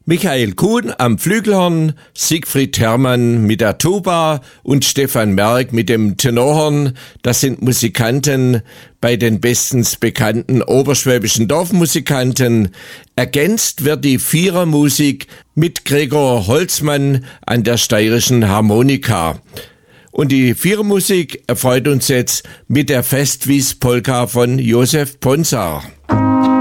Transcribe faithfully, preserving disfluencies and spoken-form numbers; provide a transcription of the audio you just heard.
Michael Kuhn am Flügelhorn, Siegfried Herrmann mit der Tuba und Stefan Merck mit dem Tenorhorn. Das sind Musikanten bei den bestens bekannten oberschwäbischen Dorfmusikanten. Ergänzt wird die Vierermusik mit Gregor Holzmann an der steirischen Harmonika. Und die Vierermusik erfreut uns jetzt mit der Festwies-Polka von Josef Ponsar.